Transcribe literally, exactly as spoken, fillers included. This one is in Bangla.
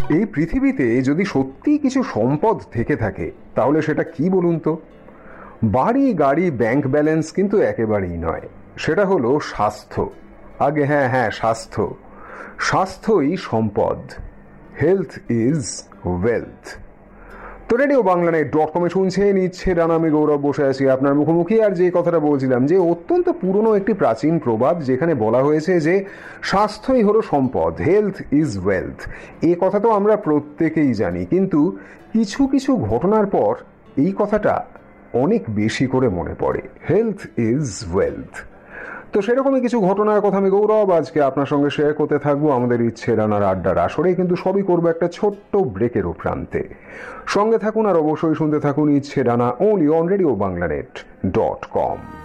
এই পৃথিবীতে যদি সত্যিই কিছু সম্পদ থেকে থাকে তাহলে সেটা কি বলুন তো? বাড়ি, গাড়ি, ব্যাংক ব্যালেন্স কিন্তু একেবারেই নয়। সেটা হলো স্বাস্থ্য। আগে হ্যাঁ হ্যাঁ স্বাস্থ্য। স্বাস্থ্যই সম্পদ। Health is wealth. তো রেডিও বাংলা নেট ডট কমে শুনছেন ইচ্ছে ডানা, আমি গৌরব বসে আছি আপনার মুখোমুখি। আর যে কথাটা বলছিলাম, যে অত্যন্ত পুরনো একটি প্রাচীন প্রবাদ যেখানে বলা হয়েছে যে স্বাস্থ্যই হলো সম্পদ, হেলথ ইজ ওয়েলথ। এ কথা তো আমরা প্রত্যেকেই জানি, কিন্তু কিছু কিছু ঘটনার পর এই কথাটা অনেক বেশি করে মনে পড়ে। Health is wealth. তো সেরকমই কিছু ঘটনার কথা আমি গৌরব আজকে আপনার সঙ্গে শেয়ার করতে থাকবো আমাদের ইচ্ছে রানার আড্ডার আসরে, কিন্তু সবই করবো একটা ছোট্ট ব্রেকের প্রান্তে। সঙ্গে থাকুন আর অবশ্যই শুনতে থাকুন ইচ্ছে Rana, only on radio Bangla net dot com.